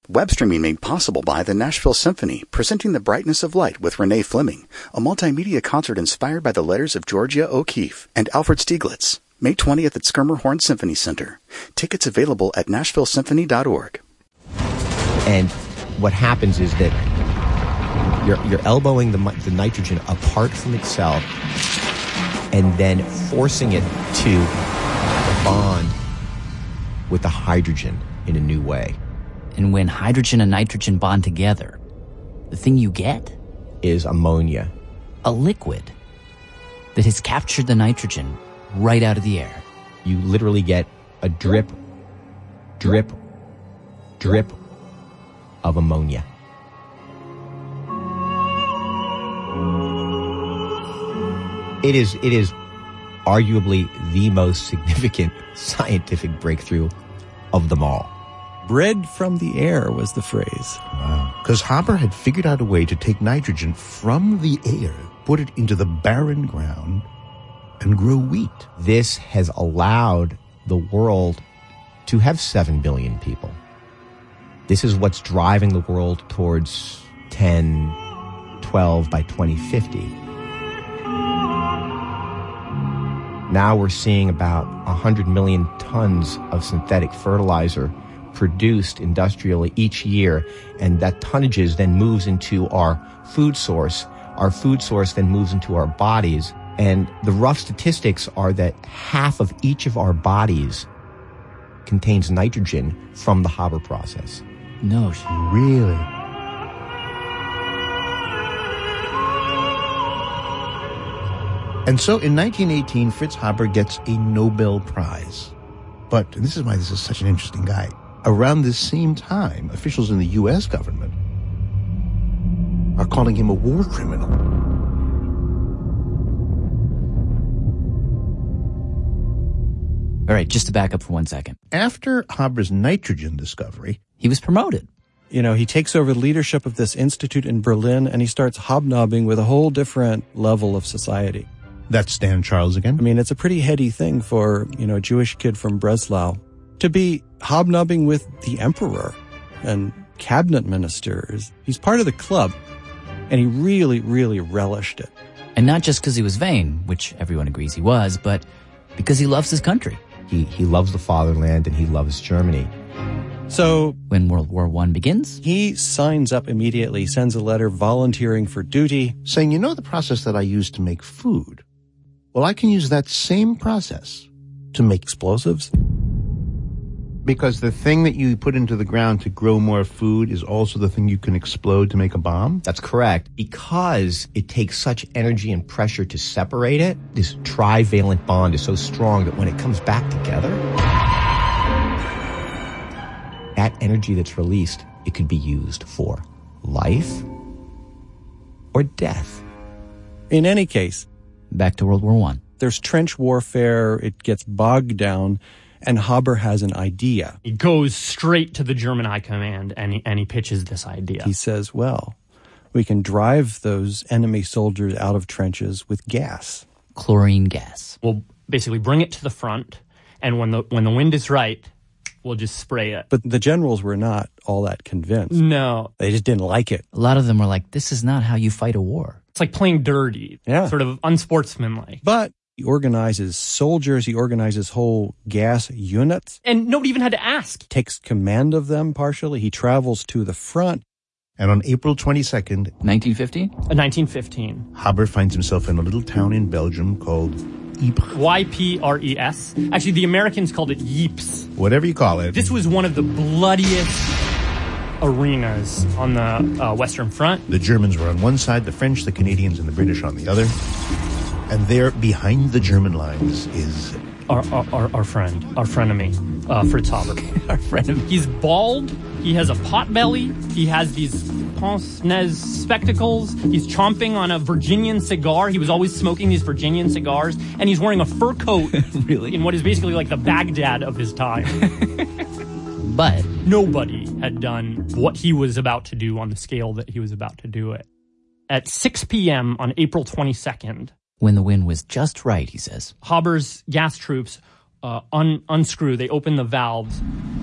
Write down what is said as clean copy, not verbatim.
Web streaming made possible by the Nashville Symphony, presenting the brightness of light with Renee Fleming, a multimedia concert inspired by the letters of Georgia O'Keeffe and Alfred Stieglitz. May 20th at Skirmerhorn Symphony Center. Tickets available at NashvilleSymphony.org. And what happens is that you're elbowing the nitrogen apart from itself and then forcing it to bond with the hydrogen in a new way. And when hydrogen and nitrogen bond together, the thing you get is ammonia. A liquid that has captured the nitrogen right out of the air. You literally get a drip, drip, drip of ammonia. It is arguably the most significant scientific breakthrough of them all. Bread from the air was the phrase. Wow. Because Haber had figured out a way to take nitrogen from the air, put it into the barren ground, and grow wheat. This has allowed the world to have 7 billion people. This is what's driving the world towards 10, 12 by 2050. Now we're seeing about 100 million tons of synthetic fertilizer produced industrially each year, and that tonnages then moves into our food source. Our food source then moves into our bodies, and the rough statistics are that half of each of our bodies contains nitrogen from the Haber process. No. Really? And so in 1918, Fritz Haber gets a Nobel Prize. But, and this is why this is such an interesting guy, around this same time, officials in the U.S. government are calling him a war criminal. All right, just to back up for 1 second. After Haber's nitrogen discovery, he was promoted. You know, he takes over leadership of this institute in Berlin, and he starts hobnobbing with a whole different level of society. That's Stan Charles again. I mean, it's a pretty heady thing for, a Jewish kid from Breslau to be hobnobbing with the emperor and cabinet ministers. He's part of the club, and he really, really relished it. And not just because he was vain, which everyone agrees he was, but because he loves his country. He loves the fatherland, and he loves Germany. So when World War I begins, he signs up immediately, sends a letter volunteering for duty, saying, the process that I use to make food? Well, I can use that same process to make explosives. Because the thing that you put into the ground to grow more food is also the thing you can explode to make a bomb? That's correct. Because it takes such energy and pressure to separate it, this trivalent bond is so strong that when it comes back together, that energy that's released, it could be used for life or death. In any case, back to World War I. There's trench warfare, it gets bogged down, and Haber has an idea. He goes straight to the German High Command and he pitches this idea. He says, well, we can drive those enemy soldiers out of trenches with gas. Chlorine gas. We'll basically bring it to the front, and when the wind is right, we'll just spray it. But the generals were not all that convinced. No. They just didn't like it. A lot of them were like, this is not how you fight a war. It's like playing dirty. Yeah. Sort of unsportsmanlike. But he organizes soldiers, he organizes whole gas units. And nobody even had to ask. Takes command of them partially. He travels to the front. And on April 22nd, 1915, Haber finds himself in a little town in Belgium called Ypres. Y-P-R-E-S. Actually, the Americans called it Ypres. Whatever you call it. This was one of the bloodiest arenas on the Western Front. The Germans were on one side, the French, the Canadians, and the British on the other. And there, behind the German lines, is our friend, our frenemy, Fritz Haber. Our frenemy. He's bald. He has a pot belly. He has these pince-nez spectacles. He's chomping on a Virginian cigar. He was always smoking these Virginian cigars. And he's wearing a fur coat really? In what is basically like the Baghdad of his time. But nobody had done what he was about to do on the scale that he was about to do it. At 6 p.m. on April 22nd, when the wind was just right, he says, Haber's gas troops unscrew. They open the valves.